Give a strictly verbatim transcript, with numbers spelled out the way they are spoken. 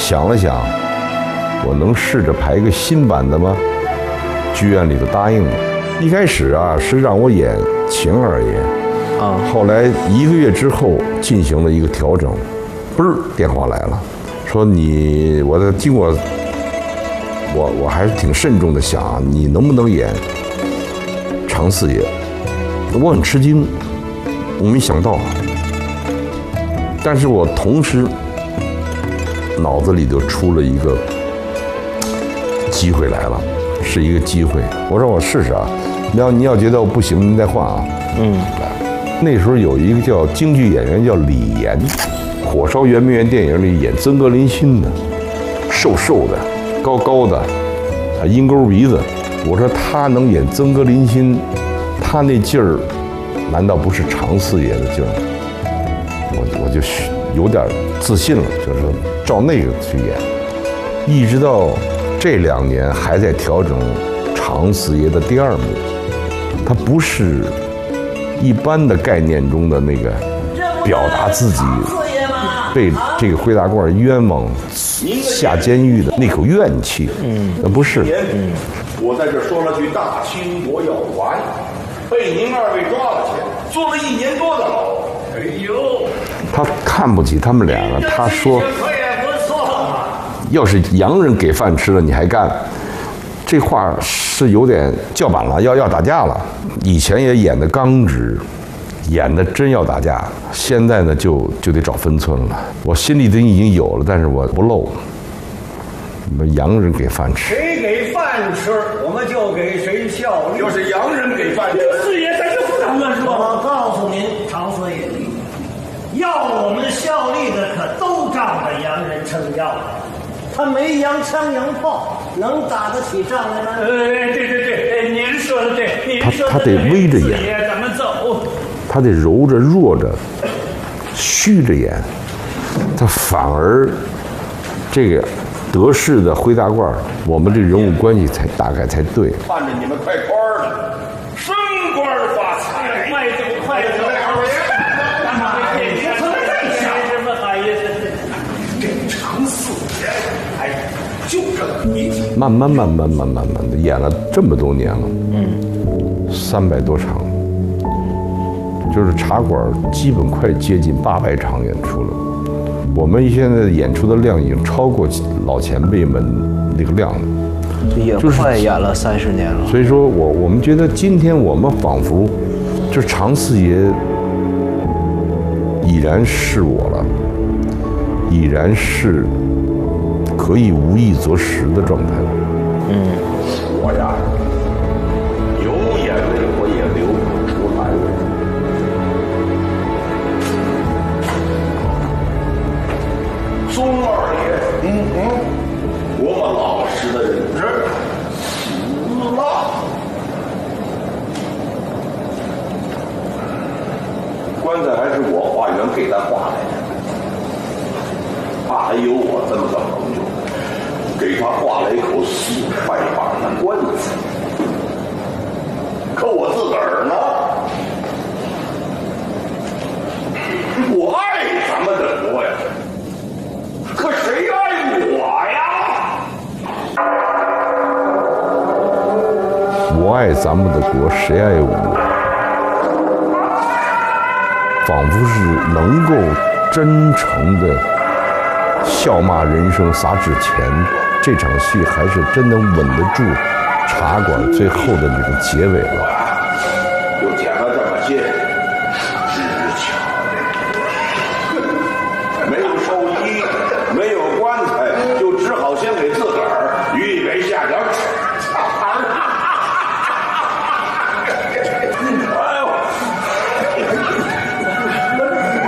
想了想，我能试着排个新版的吗？剧院里头答应了。一开始啊是让我演秦二爷，啊，后来一个月之后进行了一个调整，嘣儿电话来了，说你，我的经过，我我还是挺慎重的想，你能不能演常四爷？我很吃惊，我没想到，但是我同时脑子里就出了一个机会来了，是一个机会。我说我试试啊，你要你要觉得我不行，您再换啊。嗯，那时候有一个叫京剧演员叫李岩，《火烧圆明园》电影里演曾格林勋的，瘦瘦的，高高的，啊，鹰钩鼻子。我说他能演曾格林勋，他那劲儿，难道不是常四爷的劲儿？我我就有点自信了，就是照那个去演。一直到这两年还在调整常四爷的第二幕，他不是一般的概念中的那个表达自己被这个灰大褂冤枉下监狱的那口怨气，嗯，那不是。嗯， 我在这说了句大清国要还，被您二位抓了去，坐了一年多的牢。哎呦， 他看不起他们两个，他说，要是洋人给饭吃了，你还干？这话是有点叫板了，要要打架了。以前也演的刚直，演的真要打架，现在呢就就得找分寸了。我心里都已经有了，但是我不露。洋人给饭吃， 谁给饭吃，我们就给谁效力。 要是洋人给饭吃， 四爷咱就不敢乱说。我告诉您，常四爷，要我们效力的可都仗着洋人撑腰。他没洋枪洋炮，能打得起仗来吗？呃，对对对，您说的对，您说的对。 他他得微着演， 咱们走。 他得揉着弱着，虚着演，他反而这个得势的灰大褂，我们这人物关系才大概才对。 盼着你们快官了，升官发财， 快走快走！干嘛？别说再想什么好意思？ 这常四爷，哎，就这么一慢慢慢慢慢慢慢的演了这么多年了，嗯，三百多场，就是茶馆基本快接近八百场演出了。我们现在演出的量已经超过老前辈们那个量了， 也快演了三十年了。 所以说我我们觉得今天我们仿佛，这常四爷已然是我了，已然是可以无意择时的状态了。 嗯，我呀，有眼泪我也流不出来。宗二爷，嗯嗯，我们老实的人这死了。棺材还是我化缘给他化来的，他还有我这么个朋友，给他画了一口四块板的棺材。可我自个儿呢，我爱咱们的国呀。可谁爱我呀？ 我爱咱们的国，谁爱我？仿佛是能够真诚的笑骂人生、撒纸钱，这场戏还是真能稳得住茶馆最后的那个结尾了。 又捡了这么些。